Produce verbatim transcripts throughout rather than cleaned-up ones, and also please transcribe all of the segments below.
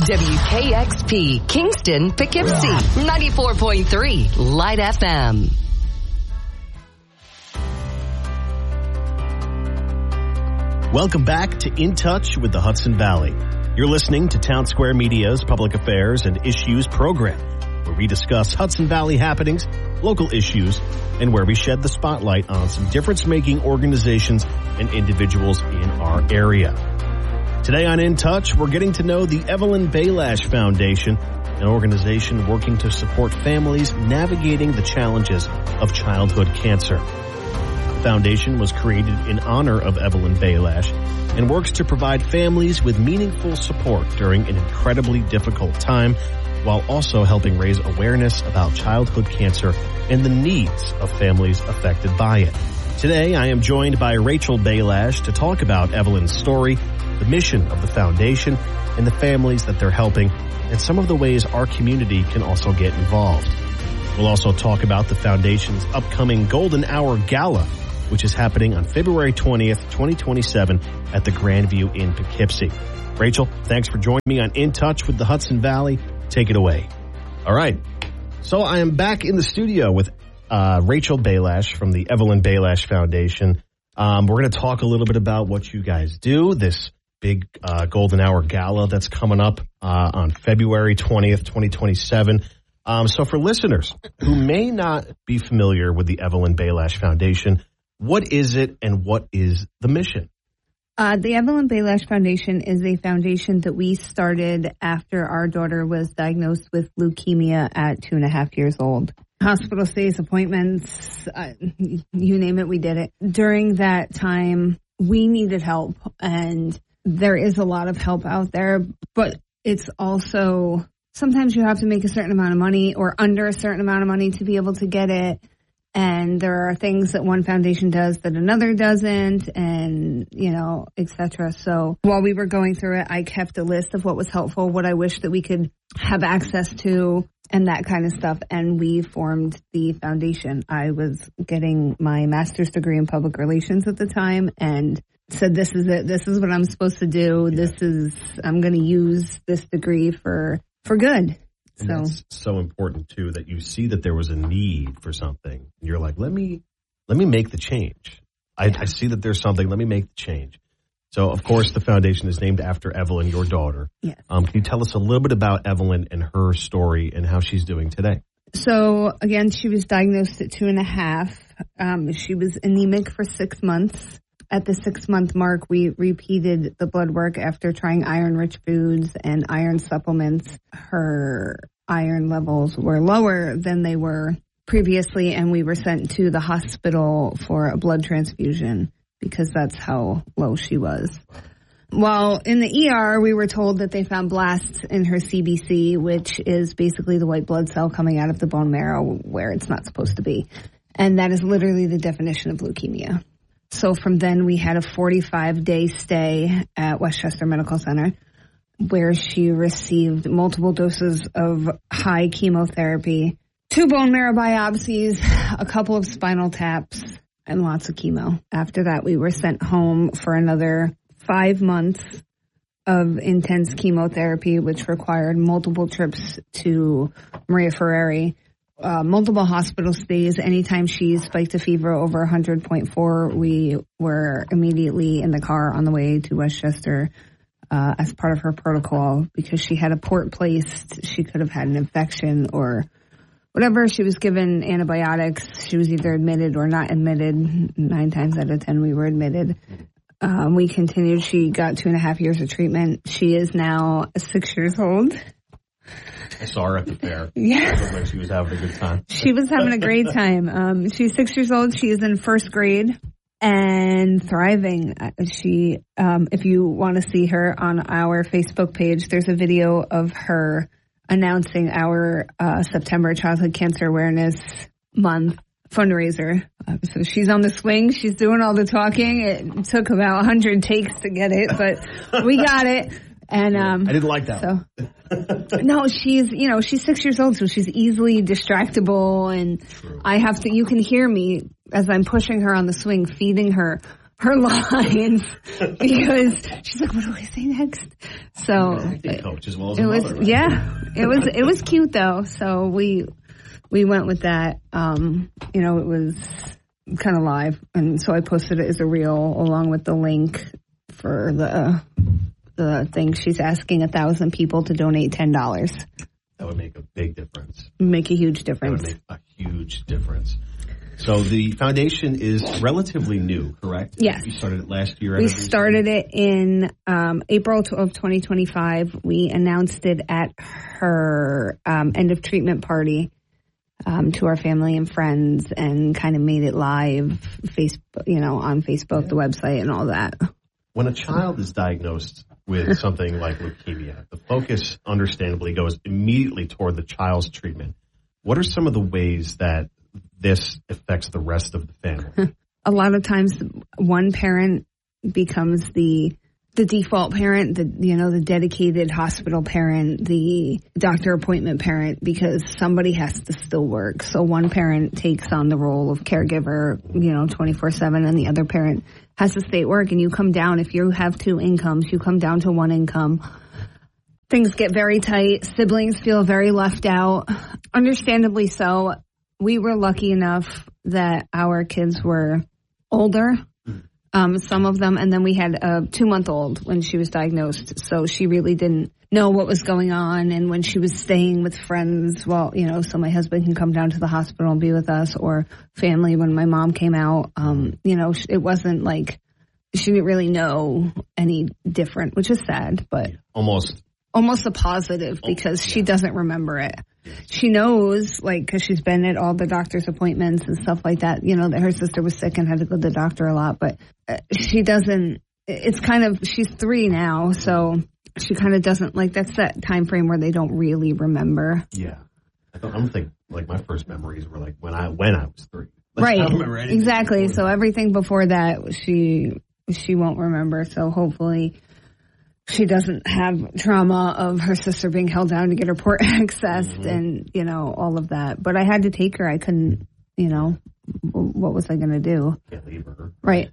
W K X P, Kingston, Poughkeepsie, ninety-four point three, Light F M. Welcome back to In Touch with the Hudson Valley. You're listening to Town Square Media's Public Affairs and Issues program, where we discuss Hudson Valley happenings, local issues, and where we shed the spotlight on some difference-making organizations and individuals in our area. Today on In Touch, we're getting to know the Evelyn Baylash Foundation, an organization working to support families navigating the challenges of childhood cancer. The foundation was created in honor of Evelyn Baylash and works to provide families with meaningful support during an incredibly difficult time, while also helping raise awareness about childhood cancer and the needs of families affected by it. Today, I am joined by Rachel Baylash to talk about Evelyn's story, the mission of the foundation, and the families that they're helping, and some of the ways our community can also get involved. We'll also talk about the foundation's upcoming Golden Hour Gala, which is happening on February twentieth, twenty twenty-seven at the Grandview in Poughkeepsie. Rachel, thanks for joining me on In Touch with the Hudson Valley. Take it away. All right. So I am back in the studio with uh, Rachel Baylash from the Evelyn Baylash Foundation. Um, we're going to talk a little bit about what you guys do, this big uh, Golden Hour Gala that's coming up uh, on February twentieth, twenty twenty-seven. Um, so for listeners who may not be familiar with the Evelyn Baylash Foundation, what is it and what is the mission? Uh, the Evelyn Baylash Foundation is a foundation that we started after our daughter was diagnosed with leukemia at two and a half years old. Hospital stays, appointments, uh, you name it, we did it. During that time, we needed help, and there is a lot of help out there, but it's also sometimes you have to make a certain amount of money or under a certain amount of money to be able to get it. And there are things that one foundation does that another doesn't, and, you know, et cetera. So while we were going through it, I kept a list of what was helpful, what I wish that we could have access to, and that kind of stuff. And we formed the foundation. I was getting my master's degree in public relations at the time and said, this is it. This is what I'm supposed to do. This is, I'm going to use this degree for, for good. And so that's so important too, that you see that there was a need for something. And you're like, let me, let me make the change. I, yeah. I see that there's something. Let me make the change. So of course the foundation is named after Evelyn, your daughter. Yes. Um, can you tell us a little bit about Evelyn and her story and how she's doing today? So again, she was diagnosed at two and a half. Um, she was anemic for six months. At the six-month mark, we repeated the blood work after trying iron-rich foods and iron supplements. Her iron levels were lower than they were previously, and we were sent to the hospital for a blood transfusion because that's how low she was. While in the E R, we were told that they found blasts in her C B C, which is basically the white blood cell coming out of the bone marrow where it's not supposed to be. And that is literally the definition of leukemia. So from then we had a forty-five day stay at Westchester Medical Center where she received multiple doses of high chemotherapy, two bone marrow biopsies, a couple of spinal taps, and lots of chemo. After that, we were sent home for another five months of intense chemotherapy, which required multiple trips to Maria Ferrari. Uh, multiple hospital stays. Anytime she spiked a fever over one hundred point four, we were immediately in the car on the way to Westchester uh, as part of her protocol because she had a port placed. She could have had an infection or whatever. She was given antibiotics. She was either admitted or not admitted. Nine times out of ten, we were admitted. Um, we continued. She got two and a half years of treatment. She is now six years old. I saw her at the fair. Yeah. It looked like she was having a good time. She was having a great time. Um, she's six years old. She is in first grade and thriving. She, um, if you want to see her on our Facebook page, there's a video of her announcing our uh, September Childhood Cancer Awareness Month fundraiser. Uh, so she's on the swing. She's doing all the talking. It took about one hundred takes to get it, but we got it. And um, I didn't like that. So no, she's you know she's six years old, so she's easily distractible, and True. I have to. You can hear me as I'm pushing her on the swing, feeding her her lines because she's like, what do I say next? So acting coach as well as it a was, mother, right? yeah, it was, it was cute though. So we, we went with that. Um, you know, it was kind of live. And so I posted it as a reel along with the link for the, the thing. She's asking a thousand people to donate ten dollars. That would make a big difference. Make a huge difference. That would make a huge difference. So the foundation is relatively new, correct? Yes. You started it last year? We started it in um, April of twenty twenty-five. We announced it at her um, end of treatment party um, to our family and friends and kind of made it live, Facebook, you know, on Facebook, yeah. The website and all that. When a child is diagnosed with something like leukemia, the focus understandably goes immediately toward the child's treatment. What are some of the ways that this affects the rest of the family? A lot of times one parent becomes the the default parent, the you know, the dedicated hospital parent, the doctor appointment parent, because somebody has to still work. So one parent takes on the role of caregiver, you know, twenty-four seven, and the other parent has to stay at work. And you come down, if you have two incomes, you come down to one income. Things get very tight. Siblings feel very left out. Understandably so. We were lucky enough that our kids were older, um, some of them, and then we had a two-month-old when she was diagnosed, so she really didn't know what was going on. And when she was staying with friends, well, you know, so my husband can come down to the hospital and be with us, or family when my mom came out, um, you know, it wasn't like she didn't really know any different, which is sad, but almost almost a positive because she doesn't remember it. She knows, like, because she's been at all the doctor's appointments and stuff like that, you know, that her sister was sick and had to go to the doctor a lot. But uh, she doesn't, it's kind of, she's three now, so she kind of doesn't, like, that's that time frame where they don't really remember. Yeah. I don't, I don't think, like, my first memories were, like, when I when I was three. Like, right. I don't remember anything exactly. before. So everything before that, she she won't remember. So hopefully she doesn't have trauma of her sister being held down to get her port accessed mm-hmm. and, you know, all of that. But I had to take her. I couldn't, you know, what was I going to do? Can't leave her. Right.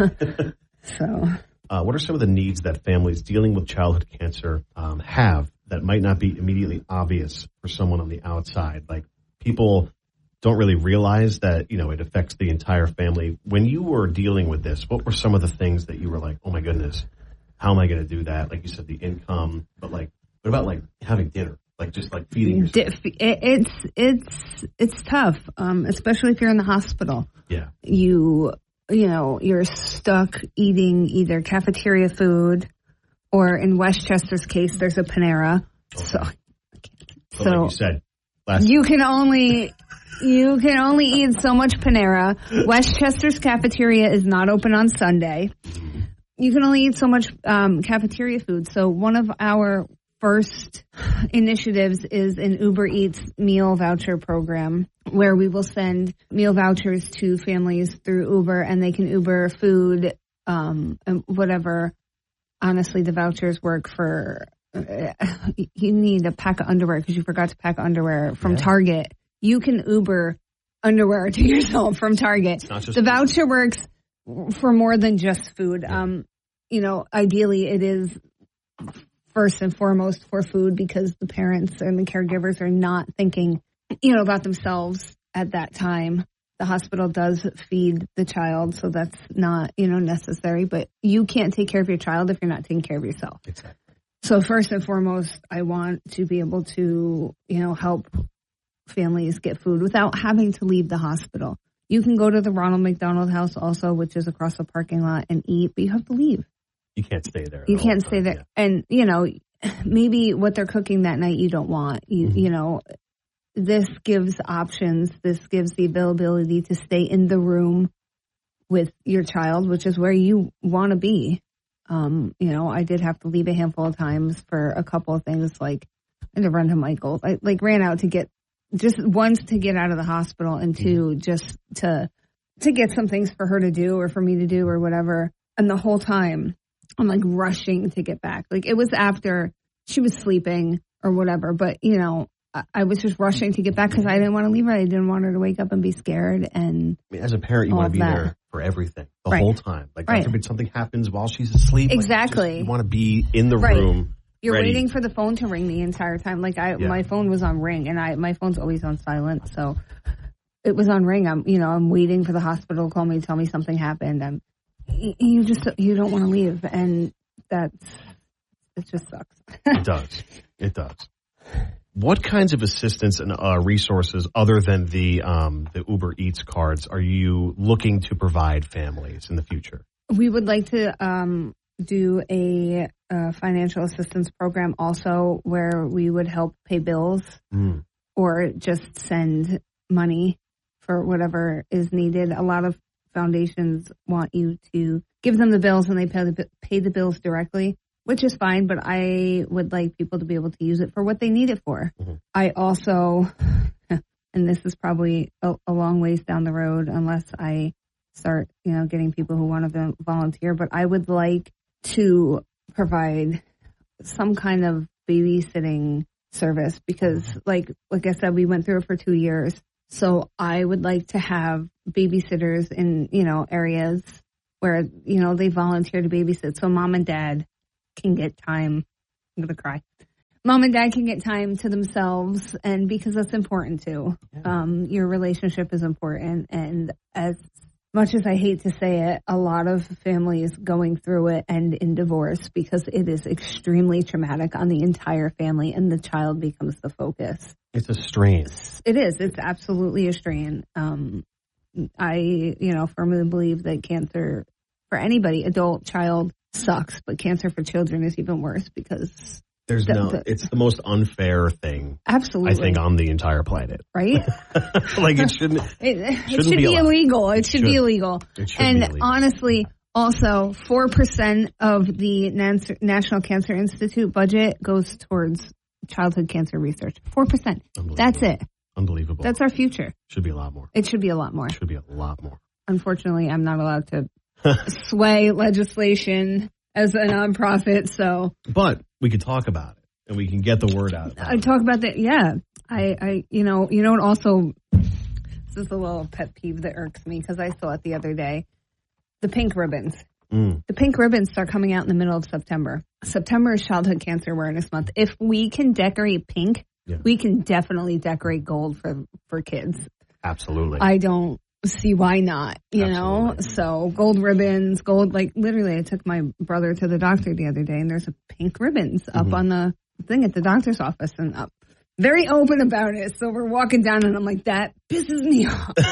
So. Uh, what are some of the needs that families dealing with childhood cancer um, have that might not be immediately obvious for someone on the outside? Like, people don't really realize that, you know, it affects the entire family. When you were dealing with this, what were some of the things that you were like, oh my goodness, how am I going to do that? Like you said, the income, but like, what about like having dinner? Like just like feeding yourself? It's, it's, it's tough, um, especially if you're in the hospital. Yeah. You, you know, you're stuck eating either cafeteria food or in Westchester's case, there's a Panera. Okay. So, so, so like you said, last you can only, you can only eat so much Panera. Westchester's cafeteria is not open on Sunday. You can only eat so much um, cafeteria food. So one of our first initiatives is an Uber Eats meal voucher program where we will send meal vouchers to families through Uber, and they can Uber food, um, and whatever. Honestly, the vouchers work for, uh, you need a pack of underwear because you forgot to pack underwear from yeah. Target. You can Uber underwear to yourself from Target. The voucher works for more than just food. Yeah. Um, you know, ideally it is first and foremost for food because the parents and the caregivers are not thinking, you know, about themselves at that time. The hospital does feed the child, so that's not, you know, necessary. But you can't take care of your child if you're not taking care of yourself. Exactly. So first and foremost, I want to be able to, you know, help families get food without having to leave the hospital. You can go to the Ronald McDonald House also, which is across the parking lot, and eat, but you have to leave. You can't stay there. You can't stay there. Yeah. And, you know, maybe what they're cooking that night you don't want. You, mm-hmm. you know, this gives options. This gives the availability to stay in the room with your child, which is where you want to be. Um, you know, I did have to leave a handful of times for a couple of things, like I had to run to Michael's. I like ran out to get just once to get out of the hospital, and two mm-hmm. just to to get some things for her to do or for me to do or whatever. And the whole time I'm like rushing to get back. Like it was after she was sleeping or whatever, but you know, I, I was just rushing to get back because I didn't want to leave her. I didn't want her to wake up and be scared. And I mean, as a parent, you want to be that. there for everything the Right. whole time. Like, God Right. forbid something happens while she's asleep. Like, Exactly. you, just- you want to be in the Right. room. You're ready. waiting for the phone to ring the entire time. Like I, Yeah. my phone was on ring, and I, my phone's always on silent, so it was on ring. I'm, you know, I'm waiting for the hospital to call me, tell me something happened. I'm, y- you just, you don't want to leave, and that's, it just sucks. It does. It does. What kinds of assistance and uh, resources, other than the um, the Uber Eats cards, are you looking to provide families in the future? We would like to um, do a, uh financial assistance program also, where we would help pay bills Mm. or just send money for whatever is needed. A lot of foundations want you to give them the bills and they pay the, pay the bills directly, which is fine, but I would like people to be able to use it for what they need it for. Mm-hmm. I also, and this is probably a, a long ways down the road unless I start, you know, getting people who want to volunteer, but I would like to provide some kind of babysitting service because like like I said, we went through it for two years. So I would like to have babysitters in, you know, areas where, you know, they volunteer to babysit so mom and dad can get time. I'm gonna cry. Mom and dad can get time to themselves, and because that's important too. Um, your relationship is important, and as much as I hate to say it, a lot of families going through it end in divorce because it is extremely traumatic on the entire family, and the child becomes the focus. It's a strain. It is. It's absolutely a strain. Um, I, you know, firmly believe that cancer for anybody, adult, child, sucks, but cancer for children is even worse because There's the, no. the, It's the most unfair thing, absolutely, I think, on the entire planet. right? Like it shouldn't. It, it Shouldn't should be be, allowed. illegal. It should, Should. be illegal. It should and be illegal. honestly, also, four percent of the Nans- National Cancer Institute budget goes towards childhood cancer research. four percent. That's it. Unbelievable. That's our future. Should be a lot more. It should be a lot more. Should be a lot more. Unfortunately, I'm not allowed to sway legislation as a nonprofit, so But we could talk about it, and we can get the word out. I talk about that. Yeah, I, I, you know, you know what? Also, this is a little pet peeve that irks me because I saw it the other day. The pink ribbons. Mm. The pink ribbons start coming out in the middle of September. September is Childhood Cancer Awareness Month. If we can decorate pink, Yeah. we can definitely decorate gold for for kids. Absolutely. I don't see why not, you know? Absolutely. So gold ribbons, gold, like literally I took my brother to the doctor the other day and there's a pink ribbons up Mhm. on the thing at the doctor's office and up. Very open about it. So we're walking down and I'm like, that pisses me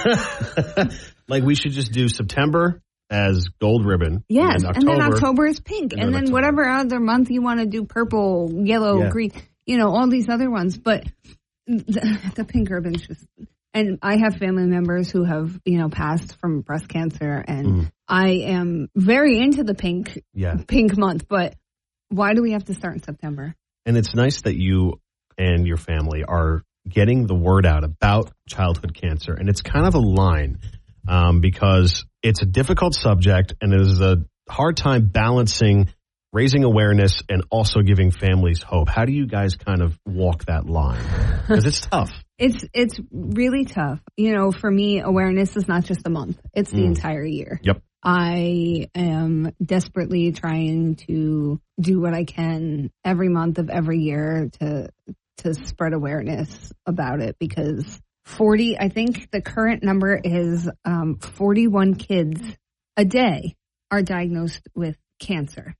off. Like we should just do September as gold ribbon. Yes. And And then then October, October is pink. and And, then then October. whatever other month you want to do, purple, yellow, Yeah. green, you know, all these other ones. But the, the pink ribbons just, and I have family members who have, you know, passed from breast cancer and Mm. I am very into the pink, Yeah. pink month, but why do we have to start in September? And it's nice that you and your family are getting the word out about childhood cancer. And it's kind of a line um, because it's a difficult subject and it is a hard time balancing raising awareness and also giving families hope. How do you guys kind of walk that line? Because it's tough. It's it's really tough. You know, for me, awareness is not just a month. It's the Mm. entire year. Yep. I am desperately trying to do what I can every month of every year to to spread awareness about it because forty, I think the current number is um, forty-one kids a day are diagnosed with cancer.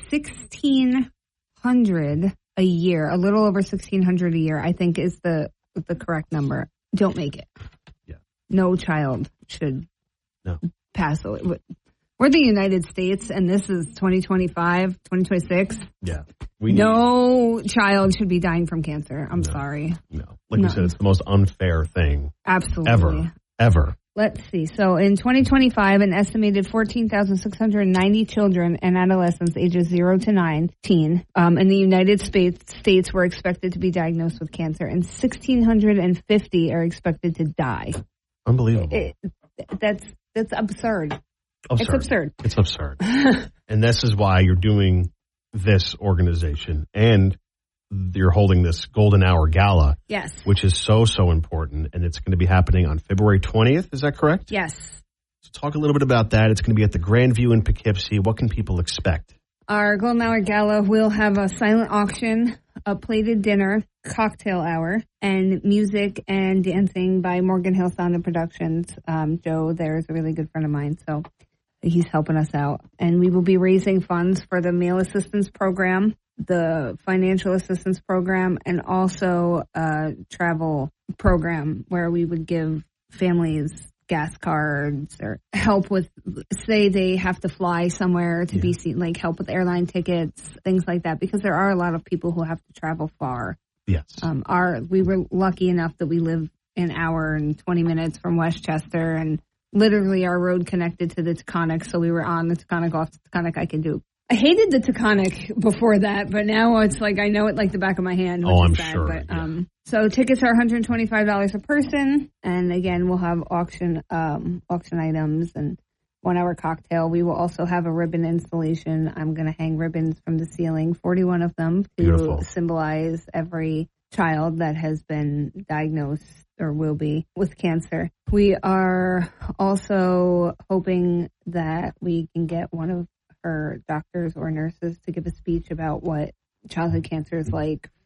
sixteen hundred a year, a little over sixteen hundred a year, I think is the the correct number. Don't make it. Yeah. No child should No. pass away. We're the United States, and this is twenty twenty-five, twenty twenty-six. Yeah. We need- No child should be dying from cancer. I'm No. sorry. No. Like No. we said, it's the most unfair thing Absolutely. ever. Ever. Let's see. So in twenty twenty-five, an estimated fourteen thousand six hundred ninety children and adolescents ages zero to nineteen um, in the United States, states were expected to be diagnosed with cancer, and one thousand six hundred fifty are expected to die. Unbelievable. It, that's that's absurd. absurd. It's absurd. It's absurd. And this is why you're doing this organization and you're holding this Golden Hour Gala, Yes. which is so, so important. And it's going to be happening on February twentieth. Is that correct? Yes. So talk a little bit about that. It's going to be at the Grandview in Poughkeepsie. What can people expect? Our Golden Hour Gala will have a silent auction, a plated dinner, cocktail hour, and music and dancing by Morgan Hill Sound and Productions. Um, Joe there is a really good friend of mine, so he's helping us out. And we will be raising funds for the meal assistance program, the financial assistance program, and also a travel program where we would give families gas cards or help with, say they have to fly somewhere to yeah. be seen, like help with airline tickets, things like that, because there are a lot of people who have to travel far. Yes. Um, our, we were lucky enough that we live an hour and twenty minutes from Westchester, and literally our road connected to the Taconic, so we were on the Taconic, off the Taconic. I could do. I hated the Taconic before that, but now it's like I know it like the back of my hand. Oh, I'm sad, sure. But, yeah. um, so tickets are one hundred twenty-five dollars a person, and again, we'll have auction um, auction items and one-hour cocktail. We will also have a ribbon installation. I'm going to hang ribbons from the ceiling, forty-one of them, to Beautiful. symbolize every child that has been diagnosed or will be with cancer. We are also hoping that we can get one of her doctors or nurses to give a speech about what childhood cancer is like